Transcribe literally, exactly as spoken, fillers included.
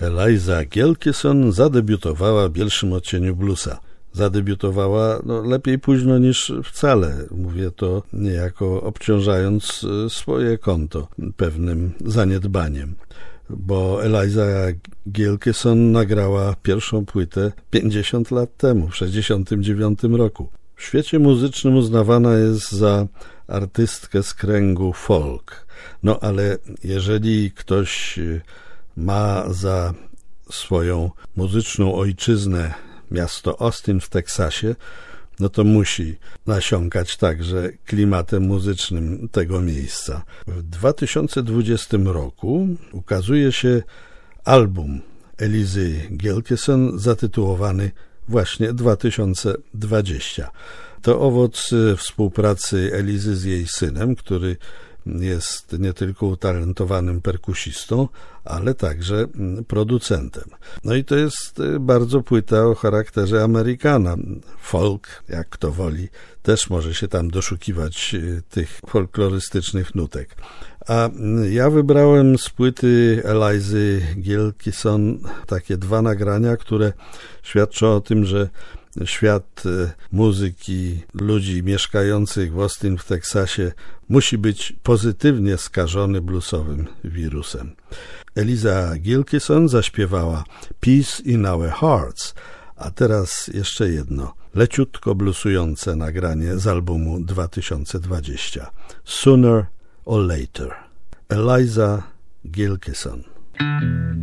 Eliza Gilkyson zadebiutowała w Bielszym odcieniu bluesa. Zadebiutowała no, lepiej późno niż wcale. Mówię to niejako obciążając swoje konto pewnym zaniedbaniem, bo Eliza Gilkyson nagrała pierwszą płytę pięćdziesiąt lat temu, w sześćdziesiątym dziewiątym roku. W świecie muzycznym uznawana jest za artystkę z kręgu folk. No ale jeżeli ktoś ma za swoją muzyczną ojczyznę miasto Austin w Teksasie, no to musi nasiąkać także klimatem muzycznym tego miejsca. W dwa tysiące dwudziestym roku ukazuje się album Elizy Gilkyson zatytułowany właśnie dwa tysiące dwudziesty. To owoc współpracy Elizy z jej synem, który jest nie tylko utalentowanym perkusistą, ale także producentem. No i to jest bardzo płyta o charakterze Amerykana. Folk, jak kto woli, też może się tam doszukiwać tych folklorystycznych nutek. A ja wybrałem z płyty Elizy Gilkyson takie dwa nagrania, które świadczą o tym, że świat muzyki ludzi mieszkających w Austin w Teksasie musi być pozytywnie skażony bluesowym wirusem. Eliza Gilkyson zaśpiewała Peace in Our Hearts, a teraz jeszcze jedno leciutko bluesujące nagranie z albumu dwa tysiące dwudziesty. Sooner or Later. Eliza Gilkyson.